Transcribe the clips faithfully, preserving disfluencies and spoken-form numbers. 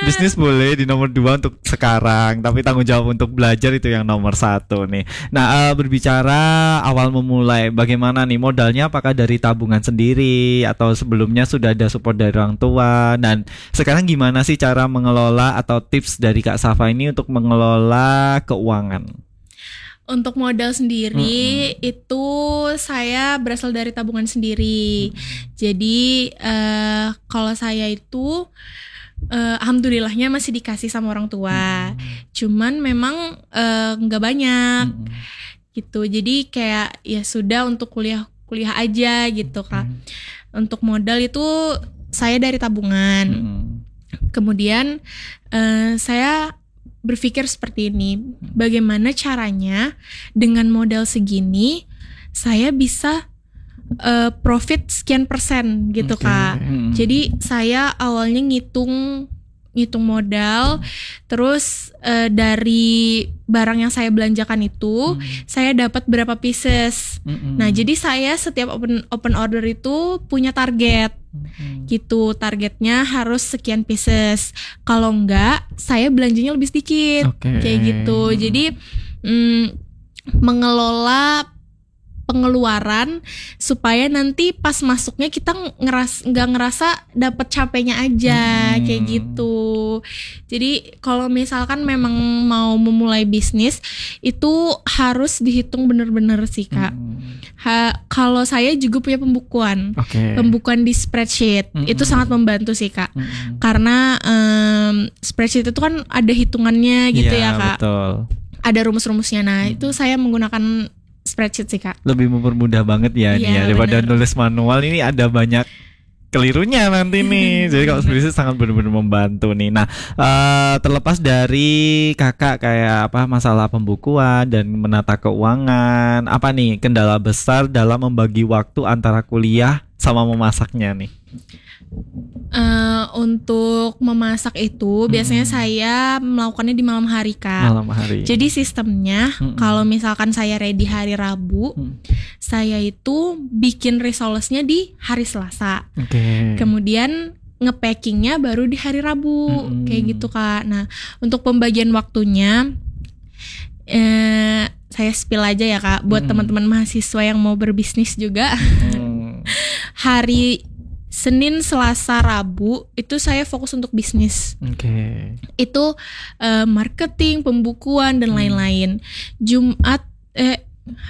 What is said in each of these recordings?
bisnis boleh di nomor dua untuk sekarang, tapi tanggung jawab untuk belajar itu yang nomor satu nih. Nah, uh, berbicara awal memulai, bagaimana nih modalnya? Apakah dari tabungan sendiri atau sebelumnya sudah ada support dari orang tua? Dan sekarang gimana sih cara mengelola atau tips dari Kak Safa ini untuk mengelola keuangan? Untuk modal sendiri mm-hmm. itu saya berasal dari tabungan sendiri. Mm-hmm. Jadi uh, kalau saya itu uh, alhamdulillahnya masih dikasih sama orang tua. Mm-hmm. Cuman memang uh, nggak banyak mm-hmm. gitu. Jadi kayak ya sudah untuk kuliah kuliah aja gitu Kak. Mm-hmm. Untuk modal itu saya dari tabungan. Mm-hmm. Kemudian uh, saya berpikir seperti ini, bagaimana caranya dengan modal segini saya bisa uh, profit sekian persen gitu okay. Kak. Hmm. Jadi saya awalnya ngitung ngitung modal, terus uh, dari barang yang saya belanjakan itu hmm. saya dapat berapa pieces. Hmm. Nah jadi saya setiap open open order itu punya target. Hmm. Gitu, targetnya harus sekian pieces. Kalau enggak, saya belanjanya lebih sedikit. Okay. Kayak gitu. Jadi mm, mengelola pengeluaran supaya nanti pas masuknya kita ngeras nggak ngerasa dapat capeknya aja hmm. kayak gitu. Jadi kalau misalkan memang mau memulai bisnis itu harus dihitung bener-bener sih Kak. Hmm. Ha, kalau saya juga punya pembukuan, okay. pembukuan di spreadsheet hmm. itu sangat membantu sih Kak. Hmm. Karena um, spreadsheet itu kan ada hitungannya gitu ya, ya Kak. Betul. Ada rumus-rumusnya. Nah hmm. itu saya menggunakan spreadsheet sih Kak. Lebih mempermudah banget ya, ya nih ya daripada bener. Nulis manual ini ada banyak kelirunya nanti nih. Jadi kalau spreadsheet sangat benar-benar membantu nih. Nah, uh, terlepas dari kakak kayak apa masalah pembukuan dan menata keuangan, apa nih kendala besar dalam membagi waktu antara kuliah sama memasaknya nih? Uh, untuk memasak itu hmm. biasanya saya melakukannya di malam hari Kak. Malam hari. Jadi sistemnya hmm. kalau misalkan saya ready hari Rabu, hmm. saya itu bikin risolesnya di hari Selasa. Okay. Kemudian ngepackingnya baru di hari Rabu, hmm. kayak gitu Kak. Nah untuk pembagian waktunya, eh, saya spill aja ya Kak, buat hmm. teman-teman mahasiswa yang mau berbisnis juga. Hmm. Hari Senin, Selasa, Rabu itu saya fokus untuk bisnis. Oke. Okay. Itu uh, marketing, pembukuan dan hmm. lain-lain. Jumat, eh,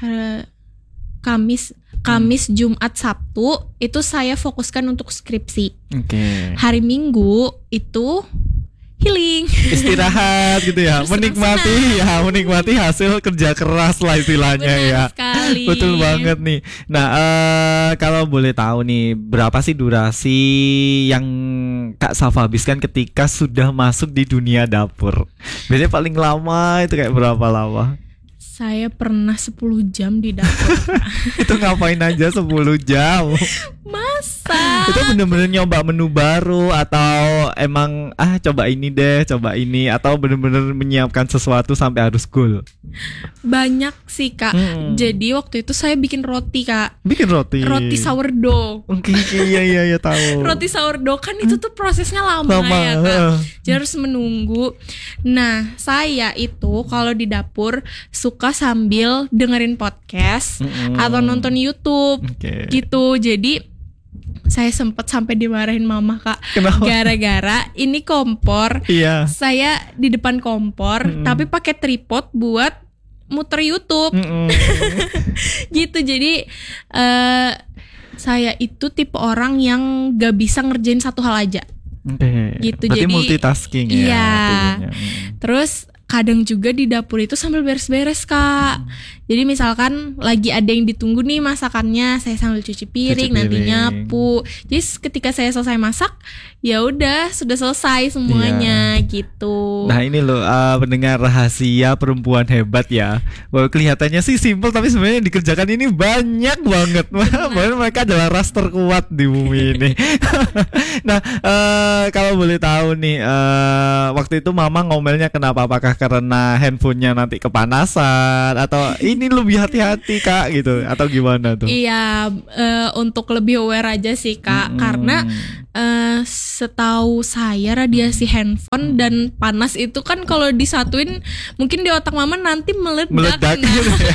Kamis, Kamis, hmm. Jumat, Sabtu itu saya fokuskan untuk skripsi. Oke. Okay. Hari Minggu itu healing, istirahat gitu ya, menikmati ya, menikmati hasil kerja keras lah istilahnya. Benar ya. Sekali. Betul banget nih. Nah, uh, kalau boleh tahu nih, berapa sih durasi yang Kak Safa habiskan ketika sudah masuk di dunia dapur? Biasanya paling lama itu kayak berapa lama? Saya pernah sepuluh jam di dapur. Itu ngapain aja sepuluh jam? Masa? Itu bener-bener nyoba menu baru atau emang ah coba ini deh, coba ini, atau bener-bener menyiapkan sesuatu sampai harus goal? Banyak sih Kak. Hmm. Jadi waktu itu saya bikin roti Kak. Bikin roti? Roti sourdough. Oke, okay, iya iya iya tahu. Roti sourdough kan itu tuh prosesnya lama, lama. ya Kak. Jadi harus menunggu. Nah saya itu kalau di dapur suka sambil dengerin podcast mm-hmm. atau nonton YouTube okay. gitu. Jadi saya sempat sampai dimarahin mama Kak. Kenapa? Gara-gara ini kompor iya. saya di depan kompor mm-hmm. tapi pakai tripod buat muter YouTube mm-hmm. gitu. Jadi uh, saya itu tipe orang yang gak bisa ngerjain satu hal aja. Okay. Gitu. Berarti jadi multitasking ya. Iya. Hmm. Terus kadang juga di dapur itu sambil beres-beres Kak. Hmm. Jadi misalkan lagi ada yang ditunggu nih masakannya, saya sambil cuci piring, cuci piring. nanti nyapu. Jadi ketika saya selesai masak, ya udah sudah selesai semuanya yeah. gitu. Nah ini loh uh, pendengar rahasia perempuan hebat ya. Bahwa kelihatannya sih simple tapi sebenarnya yang dikerjakan ini banyak banget. Bahkan mereka adalah ras terkuat di bumi ini. Nah uh, kalau boleh tahu nih uh, waktu itu mama ngomelnya kenapa? Apakah karena handphonenya nanti kepanasan atau ini lebih hati-hati Kak gitu atau gimana tuh? Iya, uh, untuk lebih aware aja sih Kak, hmm. karena uh, setahu saya radiasi handphone dan panas itu kan kalau disatuin mungkin di otak mama nanti meledak. Meledak nah. gitu ya.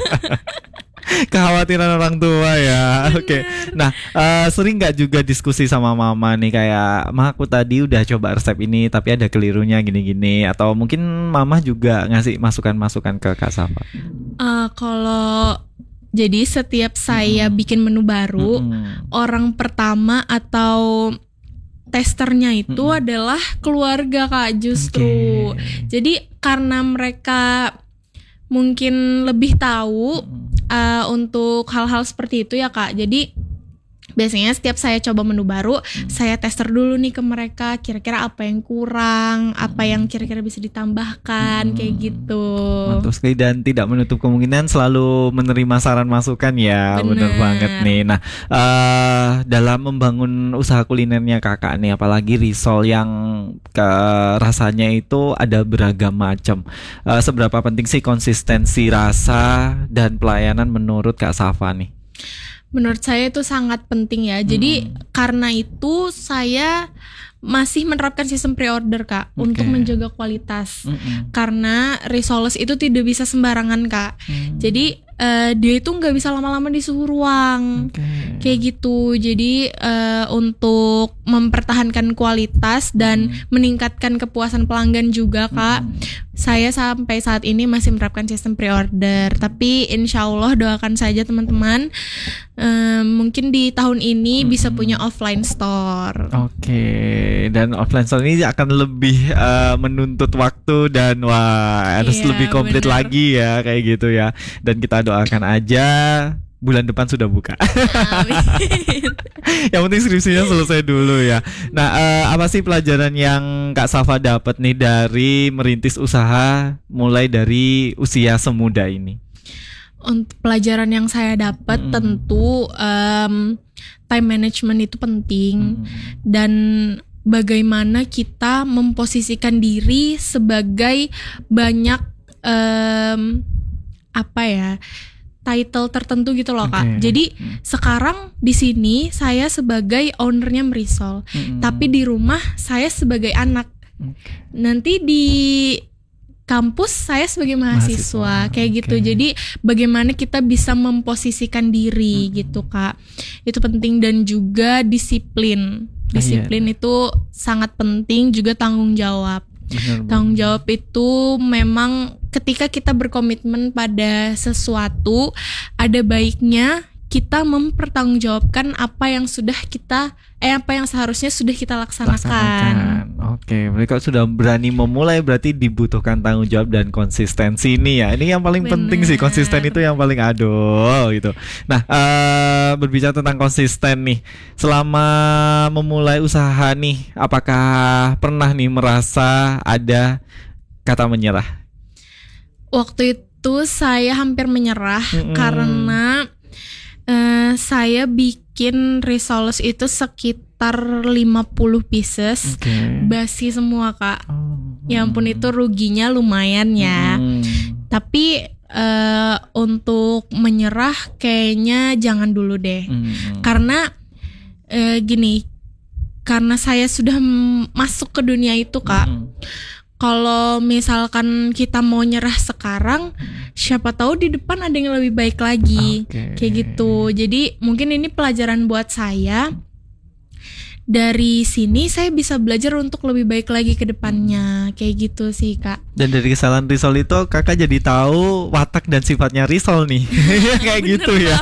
Kekhawatiran orang tua ya. Oke. Okay. Nah, uh, sering nggak juga diskusi sama mama nih kayak, "Ma, aku tadi udah coba resep ini tapi ada kelirunya gini-gini," atau mungkin mama juga ngasih masukan-masukan ke Kak Safa? Uh, kalau jadi setiap saya hmm. bikin menu baru, hmm. orang pertama atau testernya itu hmm. adalah keluarga Kak justru. Okay. Jadi karena mereka mungkin lebih tahu uh, untuk hal-hal seperti itu ya Kak. Jadi biasanya setiap saya coba menu baru, hmm. saya tester dulu nih ke mereka, kira-kira apa yang kurang, apa yang kira-kira bisa ditambahkan, hmm. kayak gitu. Mantap sekali dan tidak menutup kemungkinan selalu menerima saran masukan ya. Bener, Bener banget nih. Nah, uh, dalam membangun usaha kulinernya Kakak nih, apalagi risol yang ke rasanya itu ada beragam macam. Uh, seberapa penting sih konsistensi rasa dan pelayanan menurut Kak Safa nih? Menurut saya itu sangat penting ya. Jadi hmm. karena itu saya masih menerapkan sistem pre-order Kak, okay. untuk menjaga kualitas. Hmm. Karena risoles itu tidak bisa sembarangan Kak. Hmm. Jadi uh, dia itu nggak bisa lama-lama di suhu ruang, okay. kayak gitu. Jadi uh, untuk mempertahankan kualitas dan hmm. meningkatkan kepuasan pelanggan juga Kak. Hmm. Saya sampai saat ini masih menerapkan sistem pre-order. Tapi insya Allah doakan saja teman-teman, um, mungkin di tahun ini hmm. bisa punya offline store. Oke, okay. Dan offline store ini akan lebih uh, menuntut waktu dan wah harus yeah, lebih komplit bener. lagi ya kayak gitu ya. Dan kita doakan aja bulan depan sudah buka. Yang penting skripsinya selesai dulu ya. Nah, uh, apa sih pelajaran yang Kak Safa dapat nih dari merintis usaha mulai dari usia semuda ini? Untuk pelajaran yang saya dapat, mm-hmm. tentu um, time management itu penting, mm-hmm. dan bagaimana kita memposisikan diri sebagai banyak um, apa ya? title tertentu gitu loh Kak. Okay. Jadi hmm. sekarang di sini saya sebagai ownernya Merisol, hmm. tapi di rumah saya sebagai anak. Okay. Nanti di kampus saya sebagai mahasiswa, mahasiswa. kayak okay. gitu. Jadi bagaimana kita bisa memposisikan diri hmm. gitu Kak. Itu penting dan juga disiplin. Disiplin ah, iya. itu sangat penting, juga tanggung jawab. Benar, tanggung jawab itu memang ketika kita berkomitmen pada sesuatu, ada baiknya kita mempertanggungjawabkan apa yang sudah kita eh apa yang seharusnya sudah kita laksanakan. laksanakan. Oke, mereka sudah berani memulai, berarti dibutuhkan tanggung jawab dan konsistensi nih ya. Ini yang paling Bener. penting sih, konsisten itu yang paling aduh gitu. Nah, uh, berbicara tentang konsisten nih, selama memulai usaha nih, apakah pernah nih merasa ada kata menyerah? Waktu itu saya hampir menyerah mm-hmm. karena uh, saya bikin risoles itu sekitar lima puluh pieces, okay. basi semua Kak. Oh. Ya ampun, itu ruginya lumayan ya. Mm. Tapi uh, untuk menyerah kayaknya jangan dulu deh. Mm. Karena uh, gini, karena saya sudah m- masuk ke dunia itu Kak. Mm. Kalau misalkan kita mau nyerah sekarang, siapa tahu di depan ada yang lebih baik lagi, okay. kayak gitu. Jadi mungkin ini pelajaran buat saya. Dari sini saya bisa belajar untuk lebih baik lagi ke depannya, kayak gitu sih Kak. Dan dari kesalahan Risol itu Kakak jadi tahu watak dan sifatnya Risol nih, kayak gitu ya.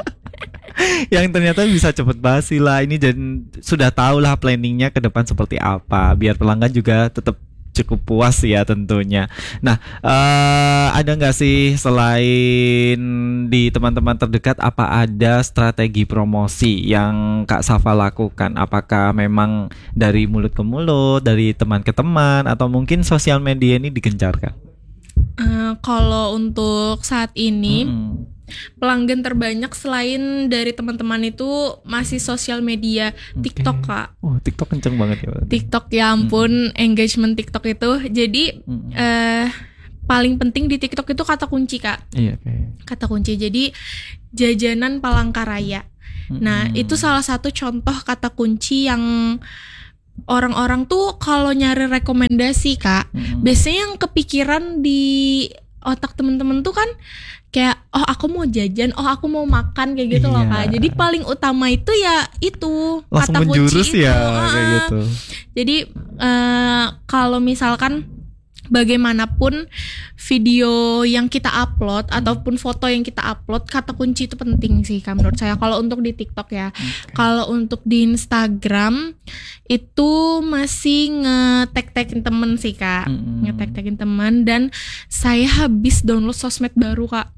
Yang ternyata bisa cepet basi lah ini, dan sudah tahu lah planningnya ke depan seperti apa, biar pelanggan juga tetap cukup puas ya tentunya. Nah, uh, ada nggak sih selain di teman-teman terdekat, apa ada strategi promosi yang Kak Safa lakukan? Apakah memang dari mulut ke mulut, dari teman ke teman, atau mungkin sosial media ini digencarkan? Uh, kalau untuk saat ini, hmm. pelanggan terbanyak selain dari teman-teman itu masih sosial media TikTok, Oke. Kak. Oh, TikTok kenceng banget ya. berarti. TikTok, ya ampun, engagement TikTok itu. Jadi Mm-mm. eh paling penting di TikTok itu kata kunci, Kak. Iya, kayak. Kata kunci. Jadi jajanan Palangkaraya. Nah, Mm-mm. itu salah satu contoh kata kunci yang orang-orang tuh kalau nyari rekomendasi, Kak, Mm-mm. biasanya yang kepikiran di otak temen-temen tuh kan kayak, oh aku mau jajan, oh aku mau makan, kayak gitu loh, Iya. Kak. Jadi paling utama itu ya itu Langsung kata kunci menjurus itu. ya Ah, kayak gitu. Jadi eh, kalau misalkan bagaimanapun video yang kita upload ataupun foto yang kita upload, kata kunci itu penting sih, Kak, menurut saya. Kalau untuk di TikTok ya. Kalau untuk di Instagram itu masih nge-tag-tagin temen sih, Kak. Mm-mm. Nge-tag-tagin teman. Dan saya habis download sosmed baru, Kak.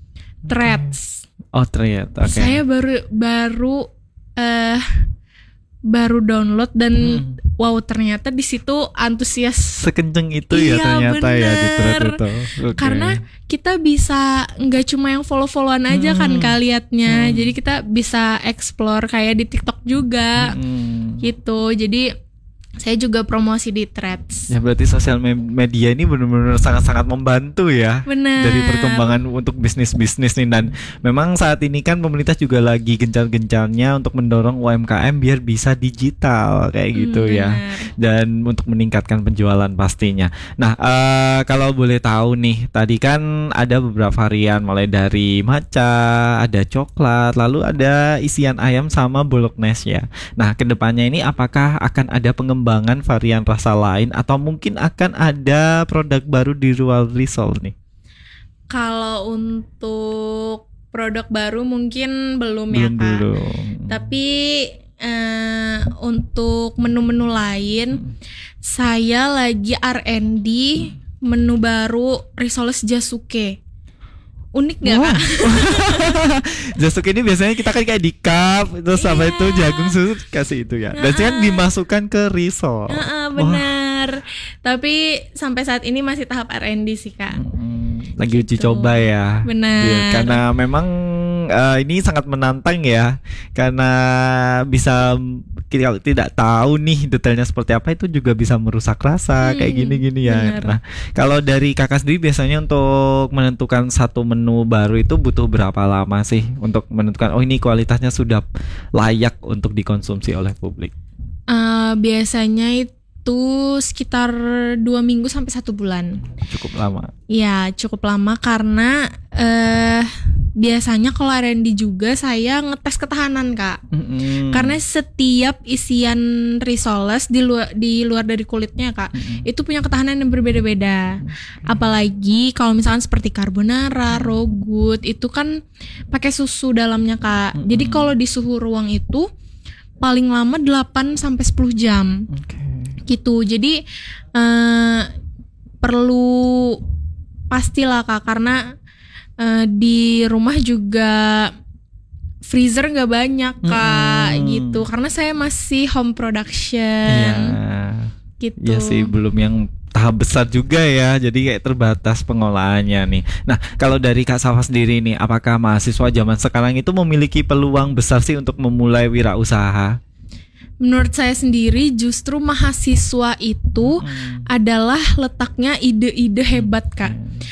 Threads. Oh, ternyata. Oke. Saya baru baru eh baru download dan Hmm. wow, ternyata di situ antusias. Sekenceng itu ya Iya, ternyata ya di thread bener. itu. Oke. Karena kita bisa nggak cuma yang follow-followan aja kan, Hmm. Kak, liatnya. Hmm. Jadi kita bisa explore kayak di TikTok juga Mm-mm. gitu. Jadi saya juga promosi di Threads. Ya berarti sosial me- media ini benar-benar sangat-sangat membantu ya Bener. dari perkembangan untuk bisnis-bisnis nih. Dan memang saat ini kan pemerintah juga lagi gencar-gencarnya untuk mendorong U M K M biar bisa digital kayak gitu Hmm, ya, bener. dan untuk meningkatkan penjualan pastinya. Nah, eh, kalau boleh tahu nih, tadi kan ada beberapa varian mulai dari matcha, ada coklat, lalu ada isian ayam sama bolognese ya. Nah, kedepannya ini apakah akan ada pengembangan varian rasa lain atau mungkin akan ada produk baru di Rural Risol nih? Kalau untuk produk baru mungkin belum, Belum ya, Kak. dulu. Tapi eh, untuk menu-menu lain, saya lagi R and D menu baru risoles jasuke. Unik nggak, Wah. Kak? Jasuke ini biasanya kita kan kayak di cup terus sama Iya. itu jagung susu kasih itu ya. Dan kan dimasukkan ke risol. Heeh, benar. Tapi sampai saat ini masih tahap R and D sih, Kak. Mm, lagi uji Gitu. coba ya. Benar. Iya, karena memang eh, ini sangat menantang ya. Karena bisa kita tidak tahu nih detailnya seperti apa, itu juga bisa merusak rasa Hmm, kayak gini-gini ya. benar. Nah, kalau dari kakak sendiri biasanya untuk menentukan satu menu baru itu butuh berapa lama sih untuk menentukan oh ini kualitasnya sudah layak untuk dikonsumsi oleh publik? Eh, biasanya itu sekitar dua minggu sampai satu bulan. Cukup lama. Ya, cukup lama karena eh biasanya kalau R and D juga saya ngetes ketahanan, Kak. Mm-mm. Karena setiap isian risoles di luar di luar dari kulitnya, Kak, Mm-mm. itu punya ketahanan yang berbeda-beda. Apalagi kalau misalkan seperti carbonara, raw good, itu kan pakai susu dalamnya, Kak. Mm-mm. Jadi kalau di suhu ruang itu paling lama delapan sampai sepuluh jam. Oke. Gitu. Jadi eh, perlu pastilah, Kak, karena eh, di rumah juga freezer nggak banyak, Kak, Mm-mm. gitu. Karena saya masih home production, Iya. gitu. Ya sih, belum yang tahap besar juga ya, jadi kayak terbatas pengolahannya nih. Nah, kalau dari Kak Safa sendiri nih, apakah mahasiswa zaman sekarang itu memiliki peluang besar sih untuk memulai wirausaha? Menurut saya sendiri justru mahasiswa itu Hmm. adalah letaknya ide-ide hebat, Kak.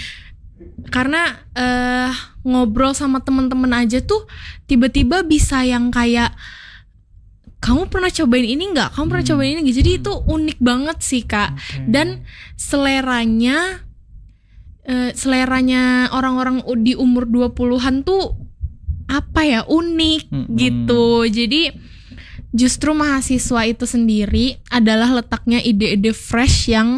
Karena eh, ngobrol sama teman-teman aja tuh tiba-tiba bisa yang kayak, kamu pernah cobain ini nggak? Kamu pernah Hmm. cobain ini nggak? Jadi itu unik banget sih, Kak. Oke. Dan seleranya eh, seleranya orang-orang u- di umur dua puluhan tuh apa ya, unik Mm-mm. gitu. Jadi justru mahasiswa itu sendiri adalah letaknya ide-ide fresh yang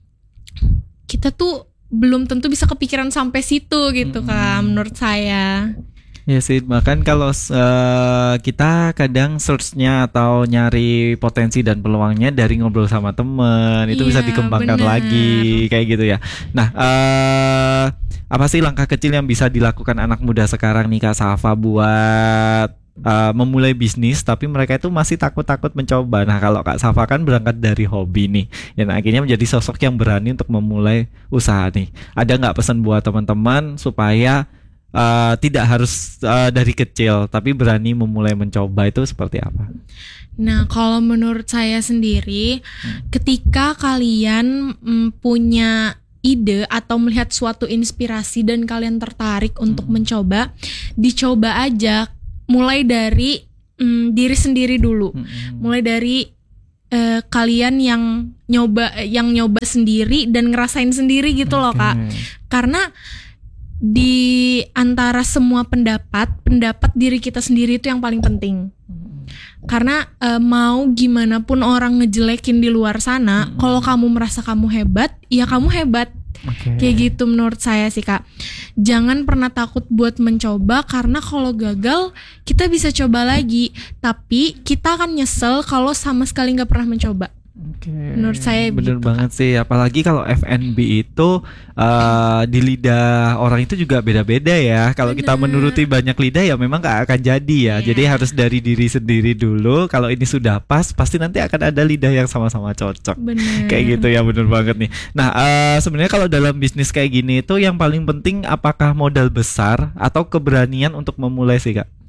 kita tuh belum tentu bisa kepikiran sampai situ gitu, Kak, menurut saya. Ya sih, bahkan kalau eh, kita kadang search-nya atau nyari potensi dan peluangnya dari ngobrol sama temen, itu bisa Iya, dikembangkan bener. lagi kayak gitu ya. Nah, eh, apa sih langkah kecil yang bisa dilakukan anak muda sekarang nih Kak Safa buat eh, memulai bisnis tapi mereka itu masih takut-takut mencoba. Nah, kalau Kak Safa kan berangkat dari hobi nih, dan akhirnya menjadi sosok yang berani untuk memulai usaha nih. Ada nggak pesan buat teman-teman supaya uh, tidak harus uh, dari kecil, tapi berani memulai mencoba itu seperti apa? Nah, kalau menurut saya sendiri, hmm. ketika kalian mm, punya ide atau melihat suatu inspirasi dan kalian tertarik hmm. untuk mencoba, dicoba aja, mulai dari mm, diri sendiri dulu, hmm. mulai dari uh, kalian yang nyoba, yang nyoba sendiri dan ngerasain sendiri gitu okay. loh Kak, karena di antara semua pendapat, pendapat diri kita sendiri itu yang paling penting. Karena uh, mau gimana pun orang ngejelekin di luar sana, hmm. kalau kamu merasa kamu hebat, ya kamu hebat. Okay. Kayak gitu menurut saya sih Kak. Jangan pernah takut buat mencoba, karena kalau gagal kita bisa coba lagi, tapi kita akan nyesel kalau sama sekali nggak pernah mencoba. Okay. Menurut saya bener begitu, banget Kak. sih, apalagi kalau F and B itu uh, di lidah orang itu juga beda-beda ya. Kalau kita menuruti banyak lidah ya memang gak akan jadi ya. Yeah. Jadi harus dari diri sendiri dulu. Kalau ini sudah pas, pasti nanti akan ada lidah yang sama-sama cocok. Bener. Kayak gitu ya, bener banget nih. Nah, uh, sebenarnya kalau dalam bisnis kayak gini itu yang paling penting apakah modal besar atau keberanian untuk memulai sih Kak?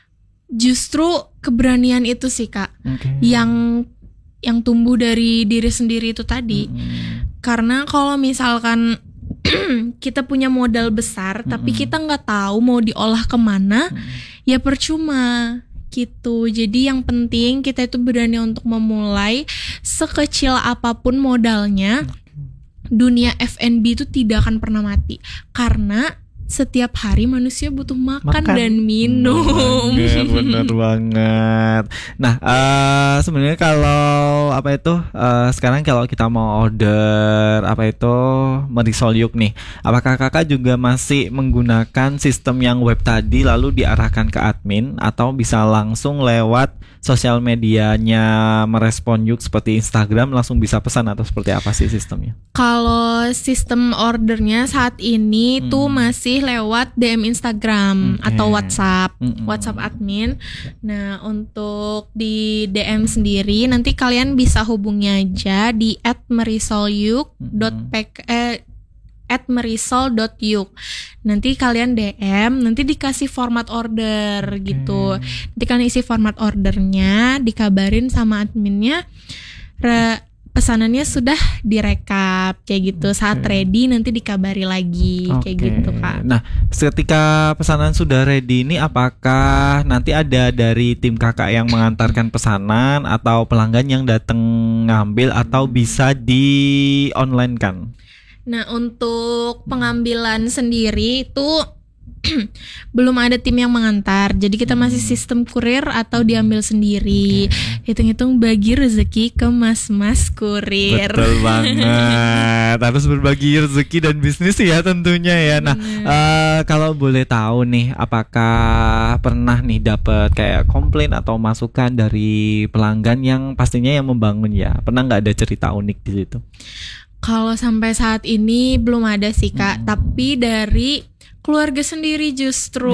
Justru keberanian itu sih Kak, okay. yang yang tumbuh dari diri sendiri itu tadi. Mm-hmm. Karena kalau misalkan kita punya modal besar, mm-hmm. tapi kita nggak tahu mau diolah kemana, mm-hmm. ya percuma gitu. Jadi yang penting kita itu berani untuk memulai, sekecil apapun modalnya. Mm-hmm. Dunia F and B itu tidak akan pernah mati, karena setiap hari manusia butuh makan, makan. dan minum. Bener, bener banget. Nah, uh, sebenarnya kalau apa itu uh, sekarang kalau kita mau order apa itu Merisol Yuk nih, apakah kakak juga masih menggunakan sistem yang web tadi lalu diarahkan ke admin, atau bisa langsung lewat sosial medianya Merespon Yuk seperti Instagram langsung bisa pesan, atau seperti apa sih sistemnya? Kalau sistem ordernya saat ini hmm. tuh masih lewat D M Instagram okay. atau WhatsApp, mm-hmm. WhatsApp admin. Nah, untuk di D M sendiri nanti kalian bisa hubungi aja di at merisolyuk dot p k eh, at merisol dot yuk. Nanti kalian D M, nanti dikasih format order okay. gitu. Nanti kalian isi format ordernya, dikabarin sama adminnya. Re- pesanannya sudah direkap kayak gitu. Okay. Saat ready nanti dikabari lagi okay. kayak gitu Kak. Nah, ketika pesanan sudah ready ini, apakah nanti ada dari tim kakak yang mengantarkan pesanan atau pelanggan yang datang ngambil, atau bisa di online kan? Nah, untuk pengambilan sendiri itu belum ada tim yang mengantar, jadi kita masih sistem kurir atau diambil sendiri. Okay. Hitung-hitung bagi rezeki ke mas-mas kurir. Betul banget. Harus berbagi rezeki dan bisnis ya tentunya ya. Nah, uh, kalau boleh tahu nih, apakah pernah nih dapat kayak komplain atau masukan dari pelanggan yang pastinya yang membangun ya? Pernah nggak ada cerita unik di situ? Kalau sampai saat ini belum ada sih Kak, hmm. tapi dari keluarga sendiri justru.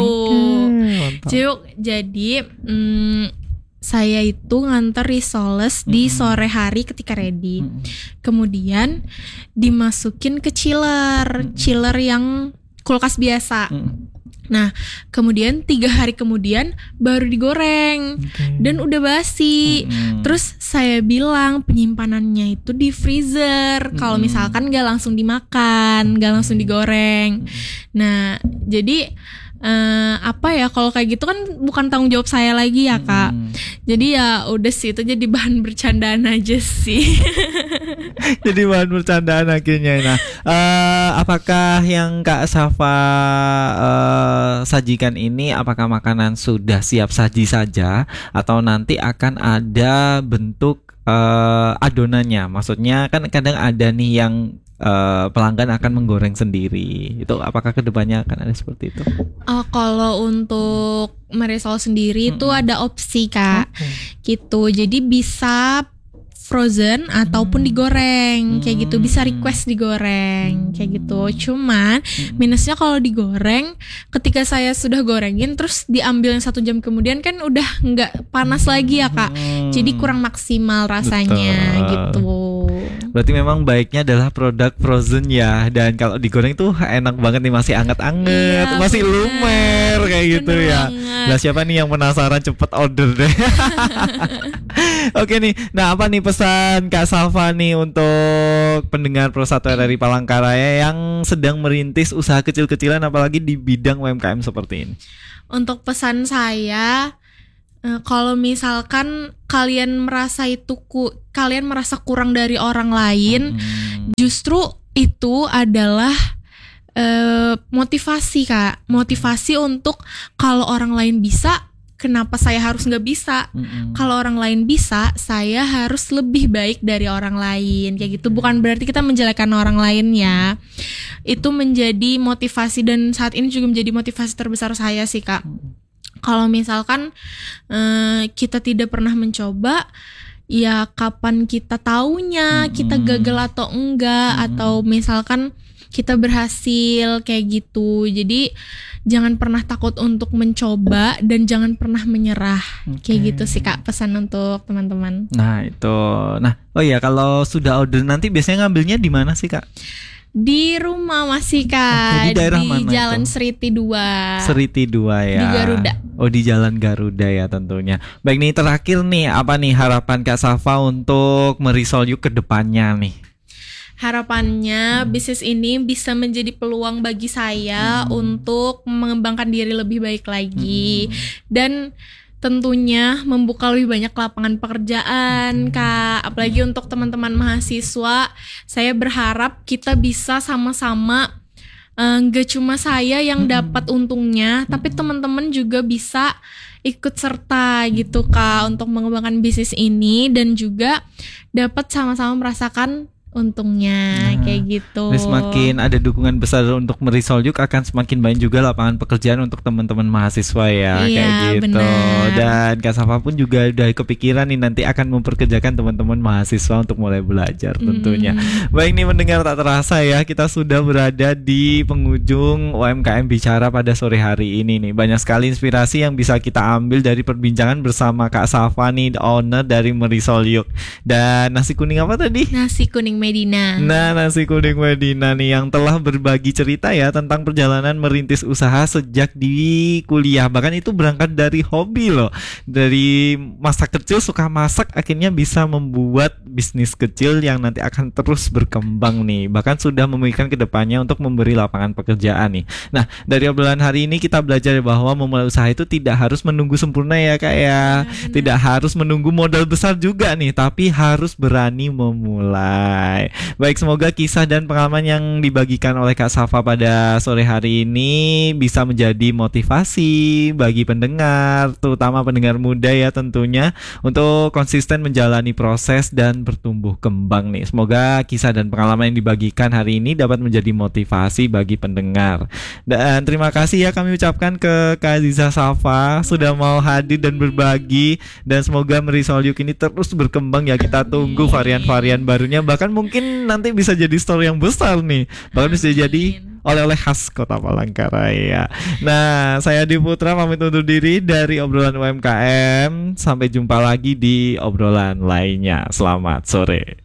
Okay, jadi mm, saya itu nganter risoles mm-hmm. di sore hari ketika ready. Mm-hmm. Kemudian dimasukin ke chiller, mm-hmm. chiller yang kulkas biasa. Mm-hmm. Nah, kemudian tiga hari kemudian baru digoreng okay. dan udah basi. Mm-hmm. Terus saya bilang penyimpanannya itu di freezer. Mm-hmm. Kalau misalkan nggak langsung dimakan, nggak langsung digoreng. Mm-hmm. Nah, jadi uh, apa ya? Kalau kayak gitu kan bukan tanggung jawab saya lagi ya Kak. Mm-hmm. Jadi ya udah sih, itu jadi bahan bercandaan aja sih. Jadi bahan bercandaan akhirnya. Nah, uh, apakah yang Kak Safa uh, sajikan ini apakah makanan sudah siap saji saja, atau nanti akan ada bentuk uh, adonannya? Maksudnya kan kadang ada nih yang uh, pelanggan akan menggoreng sendiri. Itu apakah kedepannya akan ada seperti itu? Oh, kalau untuk Merisol sendiri itu mm-hmm. ada opsi Kak, okay. gitu. Jadi bisa frozen ataupun digoreng kayak gitu, bisa request digoreng kayak gitu. Cuman minusnya kalau digoreng, ketika saya sudah gorengin terus diambil yang satu jam kemudian kan udah nggak panas lagi ya Kak, jadi kurang maksimal rasanya. Betul. Gitu. Berarti memang baiknya adalah produk frozen ya. Dan kalau digoreng tuh enak banget nih, masih anget-anget, Iya, masih bener. lumer kayak gitu Bener ya. banget. Nah, siapa nih yang penasaran cepet order deh. Oke nih. Nah, apa nih pesan Kak Safa nih untuk pendengar Pro satu R R I Palangkaraya yang sedang merintis usaha kecil-kecilan apalagi di bidang U M K M seperti ini? Untuk pesan saya, eh, kalau misalkan kalian merasa itu ku, kalian merasa kurang dari orang lain, Hmm. justru itu adalah eh, motivasi Kak, motivasi untuk kalau orang lain bisa, kenapa saya harus nggak bisa? Mm-mm. Kalau orang lain bisa, saya harus lebih baik dari orang lain. Kayak gitu. Bukan berarti kita menjelekkan orang lain ya. Itu menjadi motivasi dan saat ini juga menjadi motivasi terbesar saya sih Kak. Kalau misalkan eh, kita tidak pernah mencoba, ya kapan kita taunya kita gagal atau enggak, atau misalkan kita berhasil kayak gitu. Jadi jangan pernah takut untuk mencoba dan jangan pernah menyerah. Kayak Oke. gitu sih Kak, pesan untuk teman-teman. Nah itu, nah oh iya kalau sudah order nanti biasanya ngambilnya di mana sih Kak? Di rumah masih Oke, Kak, di daerah di mana Jalan itu? Seriti dua. Seriti dua ya. Di Garuda. Oh di Jalan Garuda ya tentunya. Baik nih terakhir nih apa nih harapan Kak Safa untuk Merisol Yuk ke depannya nih? Harapannya bisnis ini bisa menjadi peluang bagi saya untuk mengembangkan diri lebih baik lagi, dan tentunya membuka lebih banyak lapangan pekerjaan Kak. Apalagi untuk teman-teman mahasiswa, saya berharap kita bisa sama-sama, eh, nggak cuma saya yang dapat untungnya, tapi teman-teman juga bisa ikut serta gitu Kak untuk mengembangkan bisnis ini, dan juga dapat sama-sama merasakan untungnya. Nah, kayak gitu. Dan semakin ada dukungan besar untuk Merisol Yuk, akan semakin banyak juga lapangan pekerjaan untuk teman-teman mahasiswa ya. Iya, Kayak gitu. benar. Dan Kak Safa pun juga udah kepikiran nih nanti akan memperkerjakan teman-teman mahasiswa untuk mulai belajar tentunya. Hmm. Baik nih mendengar tak terasa ya, kita sudah berada di penghujung U M K M Bicara pada sore hari ini nih. Banyak sekali inspirasi yang bisa kita ambil dari perbincangan bersama Kak Safa nih, owner dari Merisol Yuk. Dan nasi kuning apa tadi? Nasi kuning Medina. Nah, nasi kuning Medina nih yang telah berbagi cerita ya tentang perjalanan merintis usaha sejak di kuliah. Bahkan itu berangkat dari hobi loh. Dari masa kecil suka masak, akhirnya bisa membuat bisnis kecil yang nanti akan terus berkembang nih. Bahkan sudah memikirkan ke depannya untuk memberi lapangan pekerjaan nih. Nah, dari obrolan hari ini kita belajar bahwa memulai usaha itu tidak harus menunggu sempurna ya Kak ya. Tidak harus menunggu modal besar juga nih, tapi harus berani memulai. Baik, semoga kisah dan pengalaman yang dibagikan oleh Kak Safa pada sore hari ini bisa menjadi motivasi bagi pendengar, terutama pendengar muda ya tentunya, untuk konsisten menjalani proses dan bertumbuh kembang nih. Semoga kisah dan pengalaman yang dibagikan hari ini dapat menjadi motivasi bagi pendengar. Dan terima kasih ya kami ucapkan ke Kak Aziza Safa sudah mau hadir dan berbagi, dan semoga Merisol Yuk ini terus berkembang ya. Kita tunggu varian-varian barunya, bahkan mungkin nanti bisa jadi store yang besar nih, bahkan bisa jadi oleh-oleh khas Kota Palangkaraya. Nah, saya Adi Putra pamit undur diri dari obrolan U M K M. Sampai jumpa lagi di obrolan lainnya. Selamat sore.